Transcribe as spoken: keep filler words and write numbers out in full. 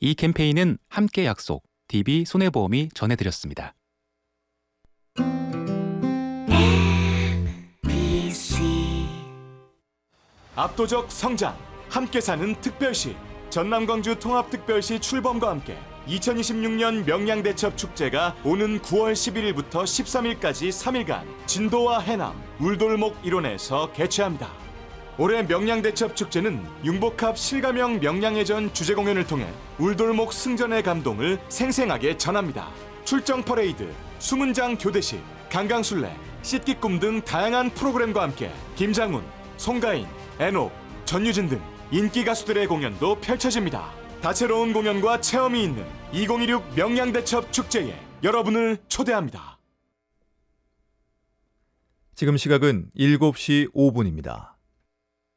이 캠페인은 함께 약속, 디비 손해보험이 전해드렸습니다. 압도적 성장, 함께 사는 특별시, 전남광주 통합특별시 출범과 함께 이천이십육 년 명량대첩축제가 오는 구월 십일일부터 십삼일까지 삼 일간 진도와 해남, 울돌목 일원에서 개최합니다. 올해 명량대첩축제는 융복합 실가명 명량해전 주제공연을 통해 울돌목 승전의 감동을 생생하게 전합니다. 출정 퍼레이드, 수문장 교대식, 강강술래, 씻기꿈 등 다양한 프로그램과 함께 김장훈, 송가인, 애녹, 전유진 등 인기 가수들의 공연도 펼쳐집니다. 다채로운 공연과 체험이 있는 이천이십육 명량대첩 축제에 여러분을 초대합니다. 지금 시각은 일곱 시 오 분입니다.